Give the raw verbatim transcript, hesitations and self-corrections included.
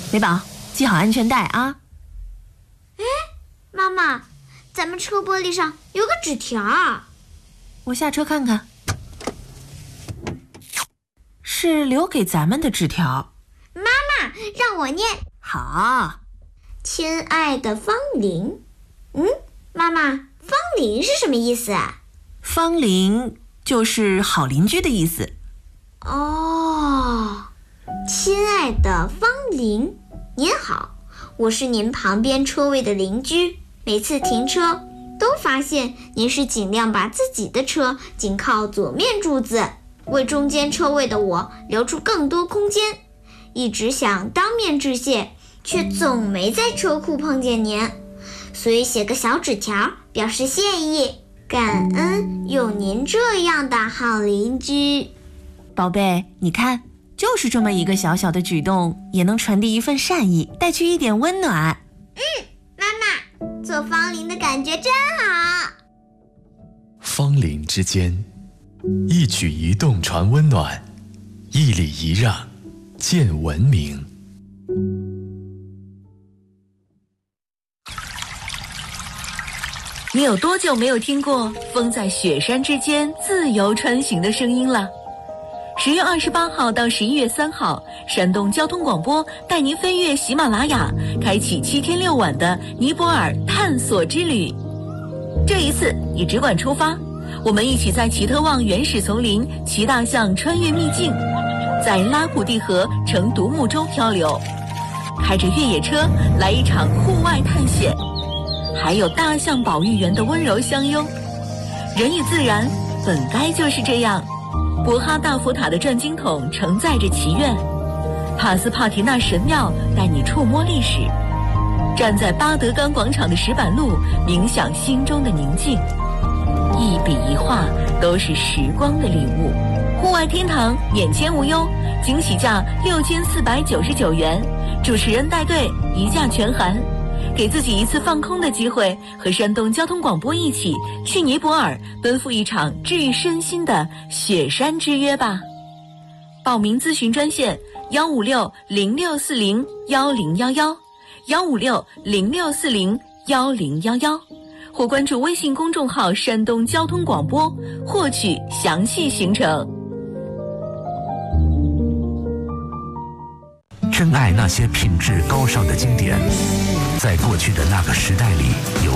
美宝，系好安全带啊。 哎，妈妈，咱们车玻璃上有个纸条。 我下车看看。是留给咱们的纸条。 妈妈，让我念。 好。 亲爱的方玲。嗯，妈妈，方玲是什么意思啊？ 方玲就是好邻居的意思。 哦，亲爱的方玲，您好，我是您旁边车位的邻居，每次停车都发现您是尽量把自己的车紧靠左面柱子，为中间车位的我留出更多空间，一直想当面致谢，却总没在车库碰见您，所以写个小纸条表示谢意，感恩有您这样的好邻居。 宝贝，你看，就是这么一个小小的举动，也能传递一份善意，带去一点温暖。 嗯，妈妈，做方玲的感觉真好。 方邻之间，一举一动传温暖，一礼一让见文明。 你有多久没有听过风在雪山之间自由穿行的声音了？十月二十八号到十一月三号，山东交通广播带您飞越喜马拉雅，开启七天六晚的尼泊尔探索之旅。这一次你只管出发，我们一起在奇特旺原始丛林骑大象穿越秘境，在拉普蒂河乘独木舟漂流，开着越野车来一场户外探险，还有大象保育员的温柔相拥。人与自然本该就是这样。博哈大佛塔的转经筒承载着祈愿，帕斯帕提纳神庙带你触摸历史，站在巴德冈广场的石板路冥想心中的宁静，一笔一画都是时光的礼物。户外天堂免签无忧，惊喜价六千四百九十九元，主持人带队，一价全含。给自己一次放空的机会，和山东交通广播一起去尼泊尔奔赴一场治愈身心的雪山之约吧。报名咨询专线幺五六零六四零幺零幺幺，幺五六零六四零幺零幺幺，或关注微信公众号山东交通广播，获取详细行程。 珍爱那些品质高尚的经典，在过去的那个时代里有